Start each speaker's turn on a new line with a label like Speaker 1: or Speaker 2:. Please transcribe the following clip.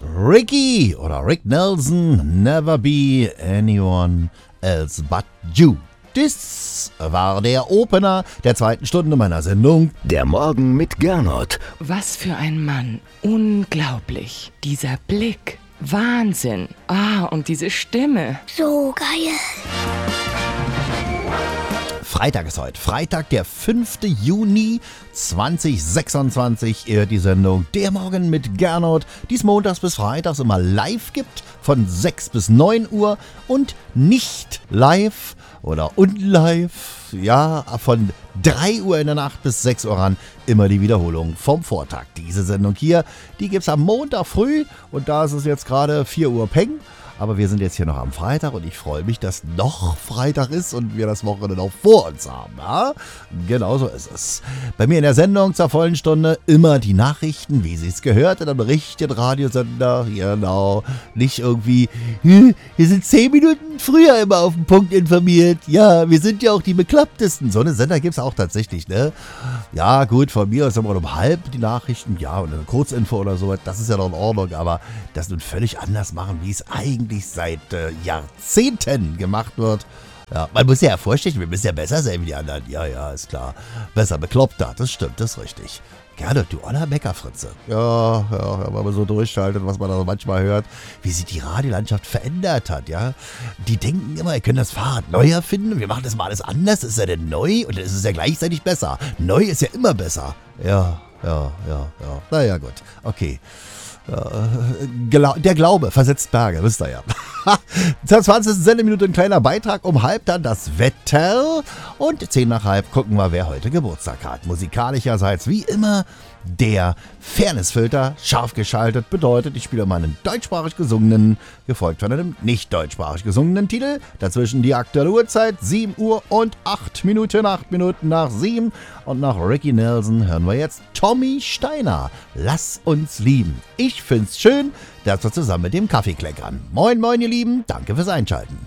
Speaker 1: Ricky oder Rick Nelson, Never Be Anyone Else But You. Das war der Opener der zweiten Stunde meiner Sendung.
Speaker 2: Der Morgen mit Gernot.
Speaker 3: Was für ein Mann. Unglaublich. Dieser Blick. Wahnsinn. Und diese Stimme.
Speaker 4: So geil.
Speaker 1: Freitag ist heute. Freitag, der 5. Juni 2026, die Sendung Der Morgen mit Gernot, die es montags bis freitags immer live gibt, von 6 bis 9 Uhr und nicht live oder unlive, ja, von 3 Uhr in der Nacht bis 6 Uhr ran, immer die Wiederholung vom Vortag. Diese Sendung hier, die gibt's am Montag früh und da ist es jetzt gerade 4 Uhr Peng. Aber wir sind jetzt hier noch am Freitag und ich freue mich, dass noch Freitag ist und wir das Wochenende noch vor uns haben. Ja? Genau so ist es. Bei mir in der Sendung zur vollen Stunde immer die Nachrichten, wie sie es gehört, in einem richtigen Radiosender. Genau, nicht irgendwie, wir sind 10 Minuten früher immer auf den Punkt informiert. Ja, wir sind ja auch die Beklopptesten. So eine Sender gibt es auch tatsächlich, ne? Ja, gut, von mir aus immer um halb die Nachrichten, ja, und eine Kurzinfo oder so, das ist ja noch in Ordnung, aber das nun völlig anders machen, wie es eigentlich seit Jahrzehnten gemacht wird. Ja, man muss ja hervorstechen, wir müssen ja besser sein wie die anderen. Ja, ist klar. Besser bekloppter, das stimmt, das ist richtig. Gerne, du oller Meckerfritze. Ja, wenn man so durchschaltet, was man da manchmal hört, wie sich die Radiolandschaft verändert hat, ja. Die denken immer, ihr könnt das Fahrrad neu erfinden, wir machen das mal alles anders, ist ja denn neu und dann ist es ja gleichzeitig besser. Neu ist ja immer besser. Ja. Naja, gut, okay. Der Glaube versetzt Berge, wisst ihr ja. Zur 20. Sendeminute ein kleiner Beitrag, um halb dann das Wetter und 10 nach halb gucken wir, wer heute Geburtstag hat. Musikalischerseits wie immer der Fairnessfilter, scharf geschaltet, bedeutet, ich spiele mal einen deutschsprachig gesungenen, gefolgt von einem nicht deutschsprachig gesungenen Titel. Dazwischen die aktuelle Uhrzeit, 7 Uhr und 8 Minuten nach 7. Und nach Ricky Nelson hören wir jetzt Tommy Steiner. Lass uns lieben. Ich find's schön, dass wir zusammen mit dem Kaffee kleckern. Moin, moin, ihr Lieben, danke fürs Einschalten.